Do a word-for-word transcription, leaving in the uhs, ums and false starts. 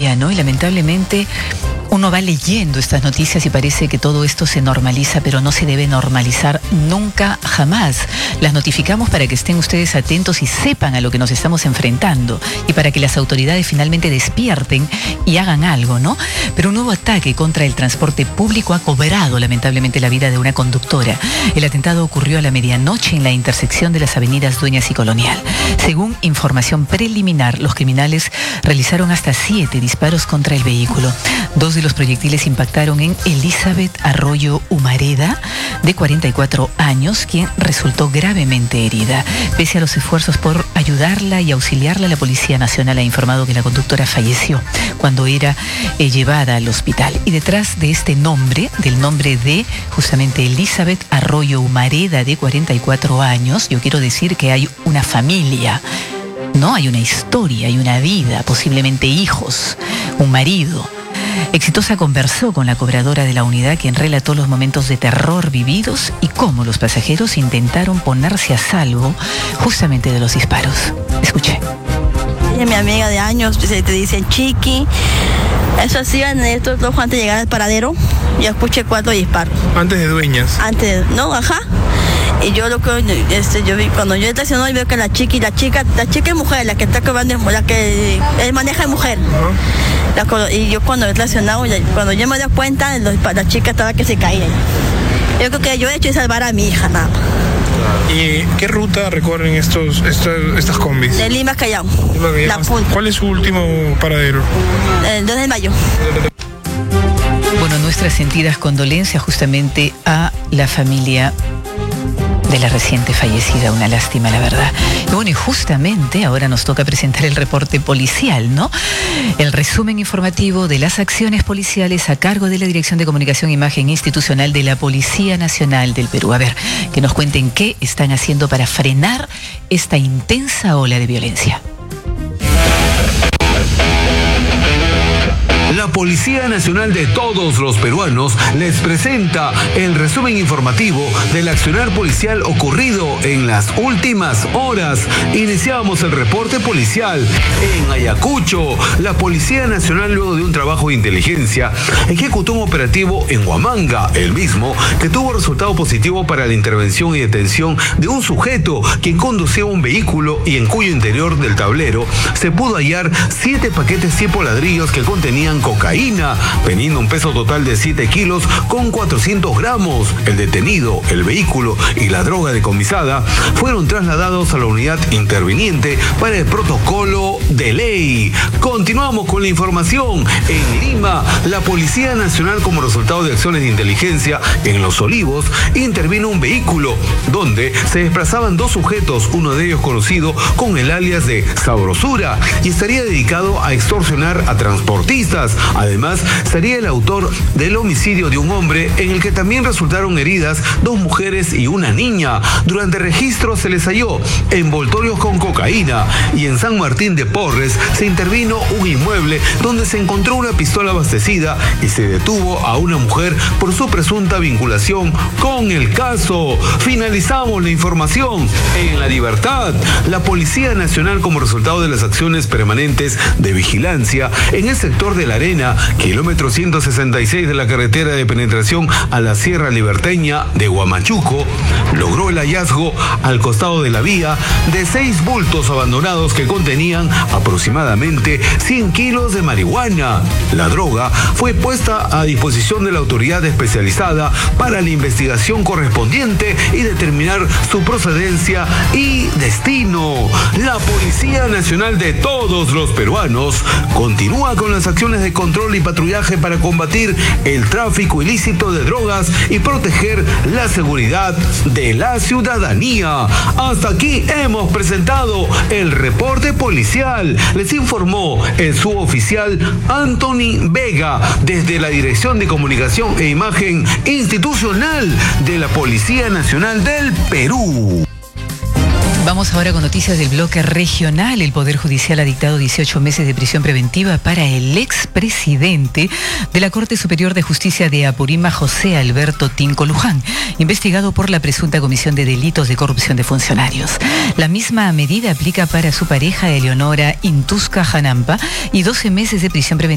día, ¿no? Y lamentablemente uno va leyendo estas noticias y parece que todo esto se normaliza, pero no se debe normalizar nunca, jamás. Las notificamos para que estén ustedes atentos y sepan a lo que nos estamos enfrentando y para que las autoridades finalmente despierten y hagan algo, ¿no? Pero un nuevo ataque contra el transporte público ha cobrado lamentablemente la vida de una conductora. El atentado ocurrió a la medianoche en la intersección de las avenidas Dueñas y Colonial. Según información preliminar, los criminales realizaron hasta siete disparos contra el vehículo. Dos de los proyectiles impactaron en Elizabeth Arroyo Humareda, de cuarenta y cuatro años, quien resultó gravemente herida. Pese a los esfuerzos por ayudarla y auxiliarla, la Policía Nacional ha informado que la conductora falleció cuando era eh, llevada al hospital. Y detrás de este nombre, del nombre de justamente Elizabeth Arroyo Humareda, de cuarenta y cuatro años, yo quiero decir que hay una familia, ¿no? Hay una historia, hay una vida, posiblemente hijos, un marido. Exitosa conversó con la cobradora de la unidad, quien relató los momentos de terror vividos y cómo los pasajeros intentaron ponerse a salvo justamente de los disparos. Escuché. Ella es mi amiga de años, te dicen Chiqui. Eso hacían estos dos antes de llegar al paradero. Yo escuché cuatro disparos. Antes de Dueñas. Antes, no, ajá. Y yo lo que este, yo vi, cuando yo estacioné, veo que la chica y la chica, la chica es mujer, la que está cobrando, la que él maneja es mujer. Uh-huh. La, y yo cuando he estacionado, cuando yo me doy cuenta, la chica estaba que se caía. Yo creo que yo he hecho es salvar a mi hija, nada más. ¿Y qué ruta recorren estos, estos estas combis? De Lima a Callao. La punta. ¿Cuál es su último paradero? El dos de mayo. Bueno, nuestras sentidas condolencias justamente a la familia de la reciente fallecida, una lástima, la verdad. Y bueno, y justamente ahora nos toca presentar el reporte policial, ¿no? El resumen informativo de las acciones policiales a cargo de la Dirección de Comunicación e Imagen Institucional de la Policía Nacional del Perú. A ver, que nos cuenten qué están haciendo para frenar esta intensa ola de violencia. La Policía Nacional de todos los peruanos les presenta el resumen informativo del accionar policial ocurrido en las últimas horas. Iniciamos el reporte policial en Ayacucho. La Policía Nacional, luego de un trabajo de inteligencia, ejecutó un operativo en Huamanga, el mismo que tuvo resultado positivo para la intervención y detención de un sujeto quien conducía un vehículo y en cuyo interior del tablero se pudo hallar siete paquetes tipo ladrillos que contenían cocaína, teniendo un peso total de siete kilos con cuatrocientos gramos. El detenido, el vehículo y la droga decomisada fueron trasladados a la unidad interviniente para el protocolo de ley. Continuamos con la información. En Lima, la Policía Nacional, como resultado de acciones de inteligencia en Los Olivos, intervino un vehículo donde se desplazaban dos sujetos, uno de ellos conocido con el alias de Sabrosura, y estaría dedicado a extorsionar a transportistas. Además, sería el autor del homicidio de un hombre en el que también resultaron heridas dos mujeres y una niña. Durante registro se les halló envoltorios con cocaína, y en San Martín de Porres se intervino un inmueble donde se encontró una pistola abastecida y se detuvo a una mujer por su presunta vinculación con el caso. Finalizamos la información en La Libertad. La Policía Nacional, como resultado de las acciones permanentes de vigilancia en el sector de La Arena, kilómetro ciento sesenta y seis de la carretera de penetración a la Sierra Liberteña de Huamachuco, logró el hallazgo al costado de la vía de seis bultos abandonados que contenían aproximadamente cien kilos de marihuana. La droga fue puesta a disposición de la autoridad especializada para la investigación correspondiente y determinar su procedencia y destino. La Policía Nacional de todos los peruanos continúa con las acciones de control y patrullaje para combatir el tráfico ilícito de drogas y proteger la seguridad de la ciudadanía. Hasta aquí hemos presentado el reporte policial. Les informó el suboficial Anthony Vega desde la Dirección de Comunicación e Imagen Institucional de la Policía Nacional del Perú. Vamos ahora con noticias del bloque regional. El Poder Judicial ha dictado dieciocho meses de prisión preventiva para el expresidente de la Corte Superior de Justicia de Apurímac, José Alberto Tinco Luján, investigado por la presunta comisión de delitos de corrupción de funcionarios. La misma medida aplica para su pareja Eleonora Intusca Janampa y doce meses de prisión preventiva